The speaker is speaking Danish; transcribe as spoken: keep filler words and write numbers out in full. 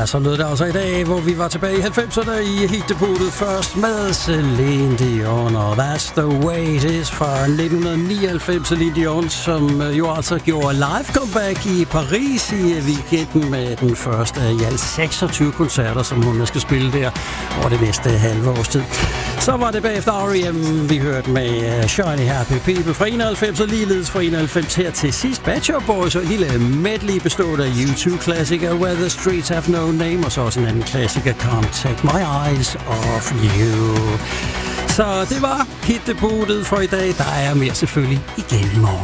Ja, så lød det altså i dag, hvor vi var tilbage i halvfemserne i hitdebutet først med Celine Dion, og That's the Way It Is fra nitten nioghalvfems. Celine Dion, som jo altså gjorde live comeback i Paris i weekenden med den første af i alt seksogtyve koncerter, som hun skal spille der over det næste halve års tid. Så var det bagefter R E M, vi hørte med Shiny Happy People fra enoghalvfems, og ligeledes fra enoghalvfems her til sidst Pet Shop Boys, og en lille medley bestået af U to klassiker Where the Streets Have No Name, og så også en anden klassiker Can't Take My Eyes Off You. Så det var hitdebutet for i dag. Der er mere selvfølgelig igen i morgen.